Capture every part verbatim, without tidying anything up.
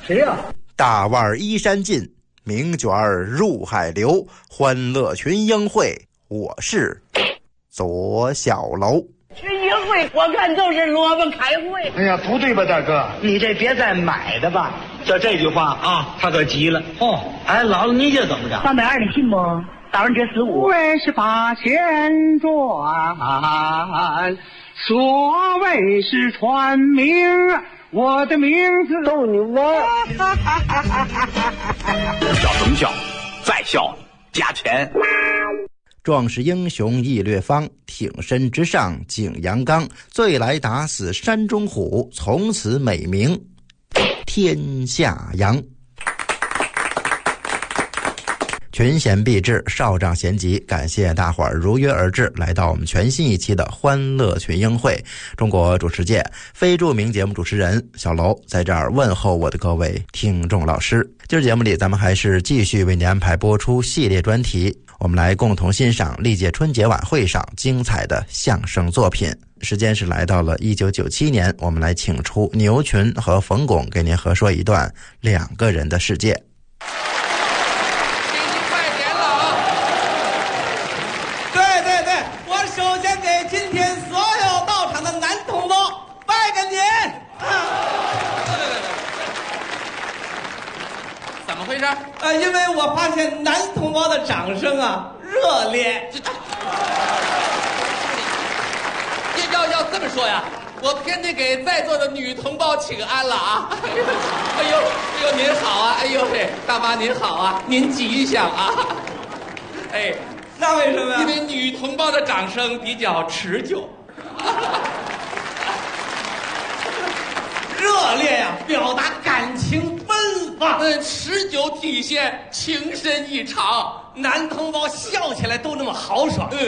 谁呀、啊？ 大腕衣衫尽，名卷入海流。欢乐群英会，我是左小楼。 群英会，我看就是萝卜开会。 哎呀，不对吧，大哥？ 你这别再买的吧。 就这句话啊，他可急了。哦，哎，姥姥，你这怎么着？ 三百二的信不？大人这十五。 为是八千转，所谓是传名，我的名字逗你玩。 笑什么笑？再笑加钱。 壮士英雄义略方，挺身直上景阳冈。醉来打死山中虎，从此美名天下扬。群贤毕至，少长咸集，感谢大伙儿如约而至，来到我们全新一期的欢乐群英会。中国主持界非著名节目主持人小楼在这儿问候我的各位听众老师。今儿节目里，咱们还是继续为您安排播出系列专题，我们来共同欣赏历届春节晚会上精彩的相声作品。时间是来到了一九九七年，我们来请出牛群和冯巩给您合说一段两个人的世界。 呃，因为我发现男同胞的掌声啊热烈。 要要这么说呀，我偏得给在座的女同胞请安了啊！哎呦，哎呦，哎呦，您好啊！哎呦嘿，大妈您好啊！您吉祥啊！哎， 那为什么呀？ 因为女同胞的掌声比较持久。 热烈呀、啊，表达感情奔放， 嗯，持久体现情深意长。 男同胞笑起来都那么豪爽， 嗯，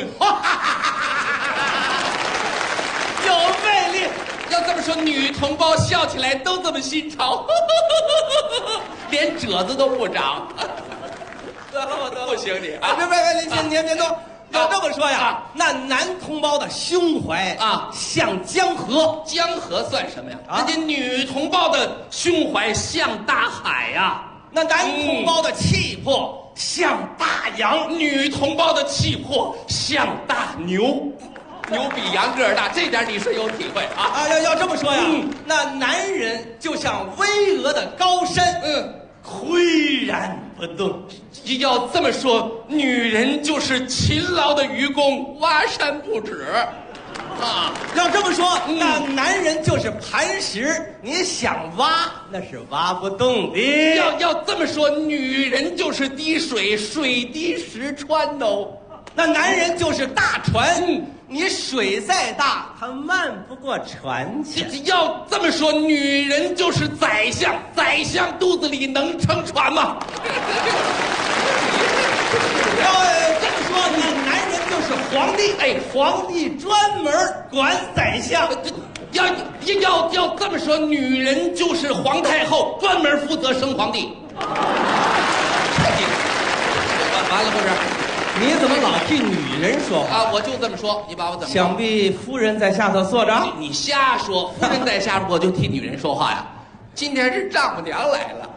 有魅力。 要这么说，女同胞笑起来都这么新潮，连褶子都不长。 得了，我得了， 不行你啊！别别别，您您您都。要这么说呀、啊，那男同胞的胸怀啊， 像江河， 江河算什么呀？ 啊， 人家女同胞的胸怀像大海呀、啊， 那男同胞的气魄、嗯、像大洋， 女同胞的气魄像大牛，牛比羊个儿大，这点你是有体会啊！ 啊，要要这么说呀， 嗯、 那男人就像巍峨的高山， 嗯， 岿然不动。 要这么说，女人就是勤劳的愚公，挖山不止。啊， 要这么说， 嗯、 那男人就是磐石，你想挖那是挖不动的。 要要这么说，女人就是滴水，水滴石穿哦。 那男人就是大船， 嗯， 你水再大，它漫不过船去。 要这么说，女人就是宰相，宰相肚子里能撑船吗？ 要这么说，那男人就是皇帝，哎，皇帝专门管宰相。 要要要这么说，女人就是皇太后，专门负责生皇帝。完了不是？ 你怎么老替女人说话啊？我就这么说，你把我怎么？ 想必夫人在下头坐着。 你, 你瞎说，夫人在下，我就替女人说话呀。今天是丈母娘来了。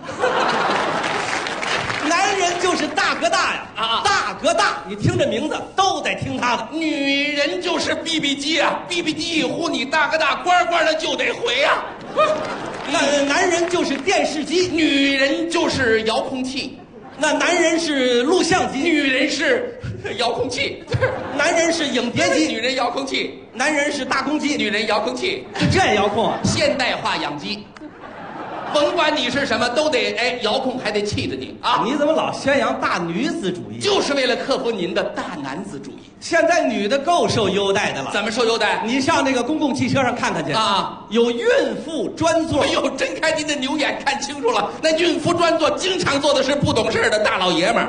男人就是大哥大呀， 啊， 大哥大，你听这名字都得听他的。 女人就是 B B 机啊 ，B B 机一呼，你大哥大乖乖的就得回啊。 那男人就是电视机， 女人就是遥控器。 那男人是录像机， 女人是遥控器； 男人是影碟机， 女人遥控器； 男人是大公鸡， 女人遥控器。 就这样遥控啊？ 现代化养鸡，甭管你是什么，都得哎遥控，还得气着你啊！ 你怎么老宣扬大女子主义？ 就是为了克服您的大男子主义。 现在女的够受优待的了。 怎么受优待？ 你上那个公共汽车上看看去啊， 有孕妇专座。 哎呦，睁开您的牛眼看清楚了，那孕妇专座经常坐的是不懂事的大老爷们儿。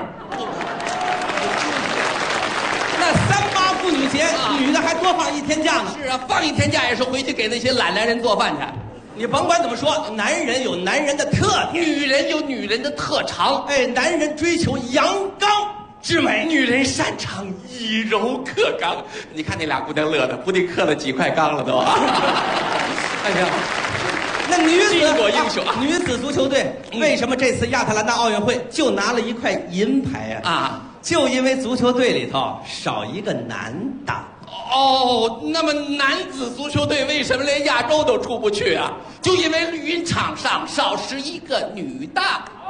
那三八妇女节，啊、女的还多放一天假呢。 是啊，放一天假也是回去给那些懒男人做饭去。 你甭管怎么说，男人有男人的特点， 女人有女人的特长。 哎，男人追求阳刚之美， 女人擅长以柔克刚。你看那俩姑娘乐的，不得刻了几块钢了都。 哎呀， 那女子巾帼英雄啊，女子足球队为什么这次亚特兰大奥运会就拿了一块银牌呀？ 啊， 就因为足球队里头少一个男的。 哦，那么男子足球队为什么连亚洲都出不去啊？就因为绿茵场上少十一个女的。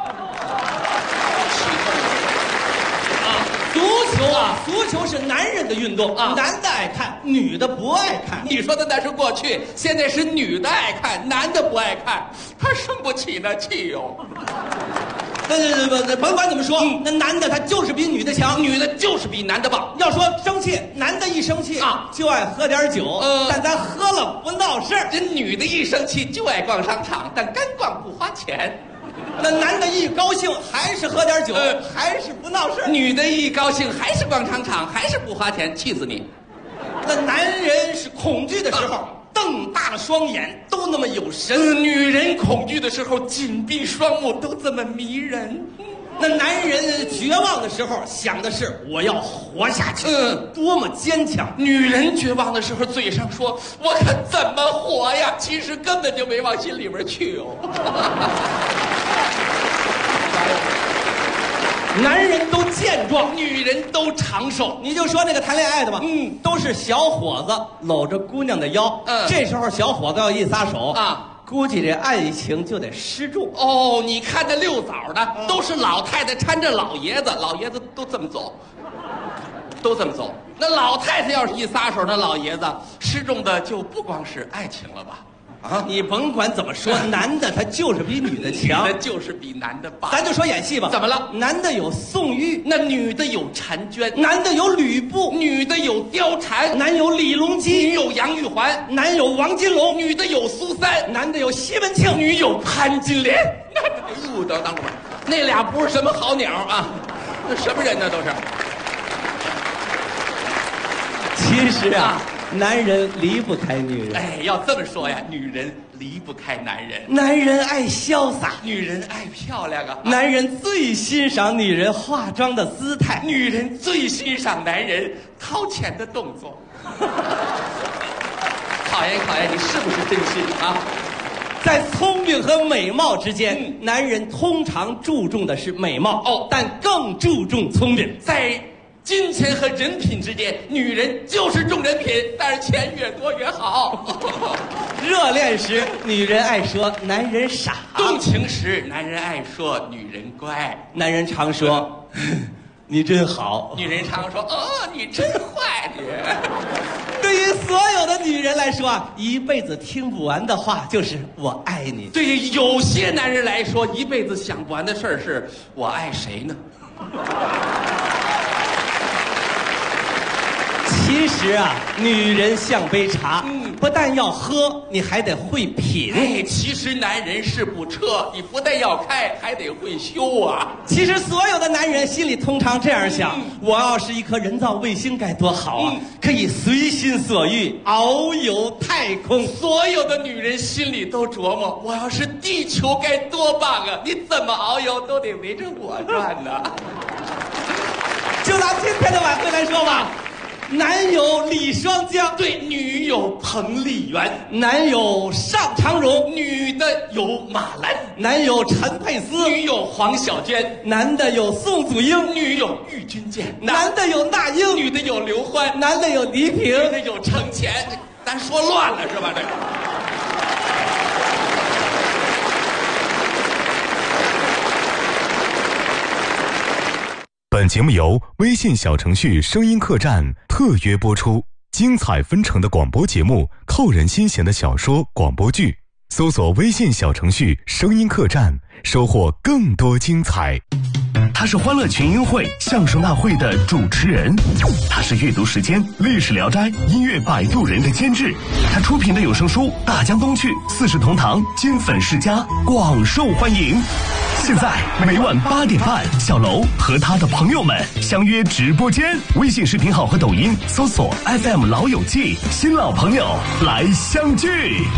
足球啊，足球是男人的运动啊， 男的爱看，女的不爱看。 你说的那是过去，现在是女的爱看，男的不爱看，他生不起那气哟。 不不不，甭管怎么说，嗯、那男的他就是比女的强， 女的就是比男的棒。 要说生气，男的一生气啊， 就爱喝点酒，呃，但咱喝了不闹事儿。 这女的一生气就爱逛商场，但干逛不花钱。 那男的一高兴还是喝点酒，呃、还是不闹事儿。 女的一高兴还是逛商场，还是不花钱，气死你。 那男人是恐惧的时候。啊瞪大了双眼，都那么有神； 女人恐惧的时候，紧闭双目，都这么迷人。 那男人绝望的时候，想的是我要活下去， 嗯， 多么坚强。 女人绝望的时候，嘴上说我可怎么活呀，其实根本就没往心里边去哦。 男人都健壮， 女人都长寿。 你就说那个谈恋爱的吧，嗯，都是小伙子搂着姑娘的腰，嗯，这时候小伙子要一撒手啊，估计这爱情就得失重。 哦，你看这六枣的，嗯、都是老太太搀着老爷子，老爷子都这么走，都这么走。那老太太要是一撒手，那老爷子失重的就不光是爱情了吧？ 啊，你甭管怎么说，男的他就是比女的强， 女的就是比男的棒。 咱就说演戏吧， 怎么了？ 男的有宋玉， 那女的有婵娟； 男的有吕布， 女的有貂蝉； 男有李隆基， 女有杨玉环； 男有王金龙， 女的有苏三； 男的有西门庆， 女有潘金莲。那哟，等等会儿，那俩不是什么好鸟啊，那什么人呢？都是。 其实啊。啊男人离不开女人， 哎，要这么说呀，女人离不开男人。 男人爱潇洒， 女人爱漂亮啊。 男人最欣赏女人化妆的姿态， 女人最欣赏男人掏钱的动作。考验考验你是不是真心啊？ 在聪明和美貌之间，嗯、男人通常注重的是美貌哦，但更注重聪明。 在金钱和人品之间，女人就是重人品，但是钱越多越好。 热恋时，女人爱说男人傻； 动情时，男人爱说女人乖。 男人常说你真好， 女人常说哦你真坏你。 对于所有的女人来说啊，一辈子听不完的话就是我爱你。 对于有些男人来说，一辈子想不完的事儿是我爱谁呢？ 其实啊，女人像杯茶，嗯，不但要喝，你还得会品。 哎，其实男人是部车，你不但要开，还得会修啊。 其实所有的男人心里通常这样想：嗯、我要是一颗人造卫星该多好啊，嗯、可以随心所欲遨游太空。 所有的女人心里都琢磨：我要是地球该多棒啊！你怎么遨游都得围着我转呢。 就拿今天的晚会来说吧。男有李双江， 对，女有彭丽媛； 男有尚长荣， 女的有马兰； 男有陈佩斯， 女有黄小娟； 男的有宋祖英， 女有郁钧剑； 男的有那英， 女的有刘欢； 男的有倪萍， 女的有程前。咱说乱了是吧？这个。 本节目由微信小程序声音客栈特约播出，精彩纷呈的广播节目，扣人心弦的小说广播剧，搜索微信小程序声音客栈，收获更多精彩。 他是欢乐群英会相声大会的主持人，他是阅读时间历史聊斋音乐摆渡人的监制，他出品的有声书大江东去四世同堂金粉世家广受欢迎。现在每晚八点半，小楼和他的朋友们相约直播间，微信视频号和抖音搜索 F M 老友记，新老朋友来相聚。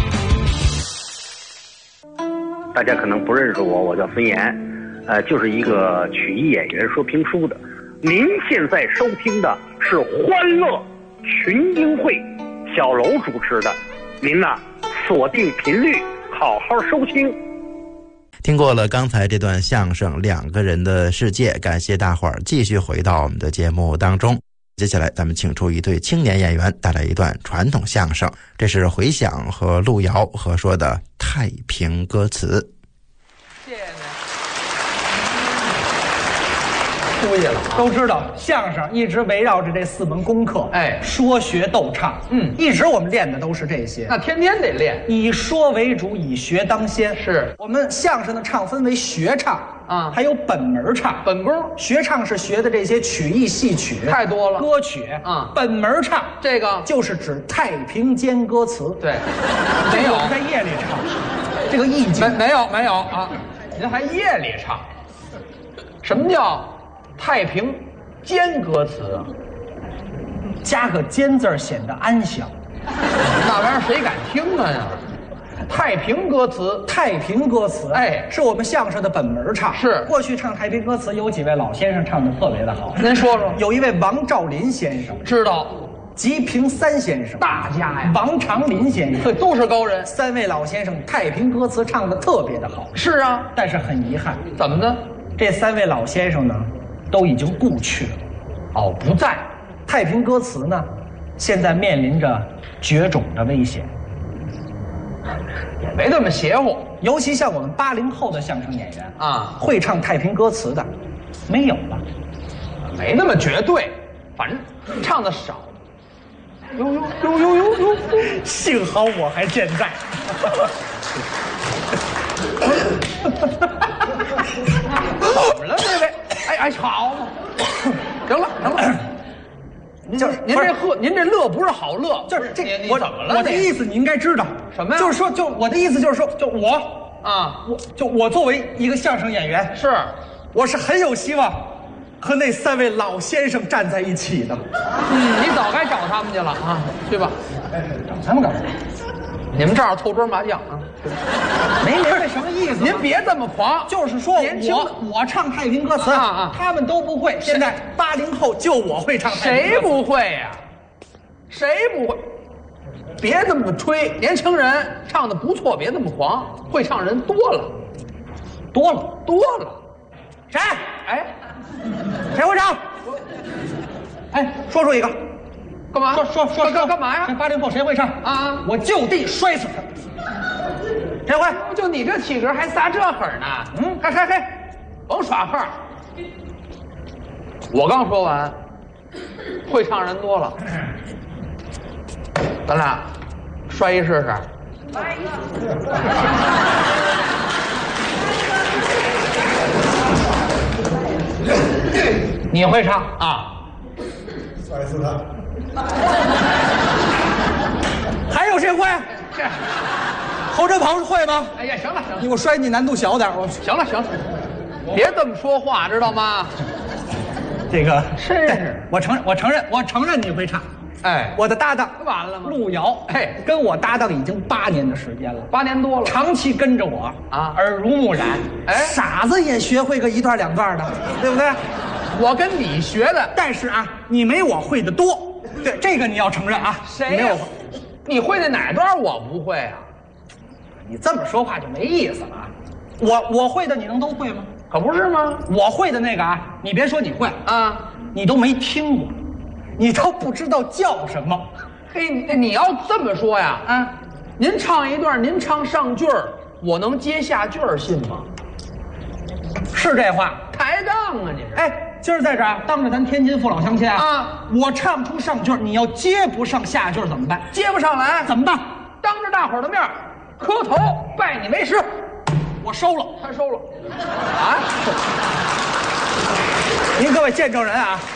大家可能不认识我，我叫孙岩，呃，就是一个曲艺演员，说评书的。您现在收听的是欢乐群英会，小楼主持的。您呐，锁定频率好好收听。 听过了刚才这段相声《两个人的世界》，感谢大伙儿继续回到我们的节目当中。接下来咱们请出一对青年演员，带来一段传统相声，这是回响和路遥合说的太平歌词。 谢谢您。注意了， 都知道相声一直围绕着这四门功课， 哎， 说学逗唱， 嗯， 一直我们练的都是这些。 那天天得练， 以说为主，以学当先。 是我们相声的唱分为学唱啊， 还有本门唱。 本功学唱是学的这些曲艺戏曲， 太多了， 歌曲啊。 本门唱这个就是指太平间歌词。 对， 没有在夜里唱，这个意境没没有没有啊，您还夜里唱？什么叫太平间歌词啊？ 加个间字显得安详。 那玩意儿谁敢听它呀？太平歌词， 太平歌词， 哎， 是我们相声的本门唱。 是过去唱太平歌词，有几位老先生唱的特别的好。 您说说。 有一位王兆林先生， 知道。 吉平三先生， 大家呀。 王长林先生， 对，都是高人。 三位老先生太平歌词唱的特别的好。 是啊， 但是很遗憾， 怎么呢？ 这三位老先生呢，都已经故去了。 哦，不在。 太平歌词呢，现在面临着绝种的危险。 也没这么邪乎， 尤其像我们八零后的相声演员啊， 会唱太平歌词的没有了， 没那么绝对，反正唱的少。呦呦呦呦呦呦！ 幸好我还健在。 怎么了，这位？哎哎，好，行了行了。 就是您这乐，您这乐不是好乐， 就是这我怎么了？ 我的意思你应该知道什么呀？ 就是说，就我的意思就是说，就我啊， 我就我作为一个相声演员， 是， 我是很有希望和那三位老先生站在一起的。 嗯，你早该找他们去了啊，对吧？ 哎，找他们干嘛？ 你们这儿凑桌麻将啊？ 没明白什么意思？ 您别这么狂， 就是说我我唱太平歌词啊啊， 他们都不会。现在八零后就我会唱太平歌词。 谁不会呀？谁不会？别这么吹，年轻人唱的不错，别这么狂，会唱人多了， 多了多了。 谁？ 哎， 谁会唱？哎，说出一个。 干嘛？ 说说说干干嘛呀？ 八零后谁会唱啊？ 我就地摔死他。谁会？ 就你这体格还撒这狠呢？嗯，嘿嘿嘿，甭耍横。我刚说完，会唱人多了，咱俩摔一试试。 你会唱啊？ 摔死他。 还有谁会？ 这侯振鹏会吗？ 哎呀，行了行了， 你给我摔，你难度小点。我行了行了，别这么说话，知道吗？ 这个真是， 我承认，我承认，我承认你会唱。 哎， 我的搭档完了吗？ 路遥， 哎， 跟我搭档已经八年的时间了， 八年多了， 长期跟着我啊， 耳濡目染。 哎， 傻子也学会个一段两段的，对不对？ 我跟你学的， 但是啊，你没我会的多。对，这个你要承认啊。 谁没有？ 你会的哪段我不会啊？ 你这么说话就没意思了啊！我我会的你能都会吗？ 可不是吗？ 我会的那个啊，你别说你会啊， 你都没听过，你都不知道叫什么。 嘿，你你要这么说呀， 啊， 您唱一段，您唱上句儿，我能接下句儿，信吗？ 是这话， 抬杠啊你！ 哎，今儿在这儿当着咱天津父老乡亲啊， 啊， 我唱出上句，你要接不上下句怎么办？ 接不上来怎么办？ 当着大伙儿的面磕头拜你为师， 我收了， 他收了，啊！ 您各位见证人啊。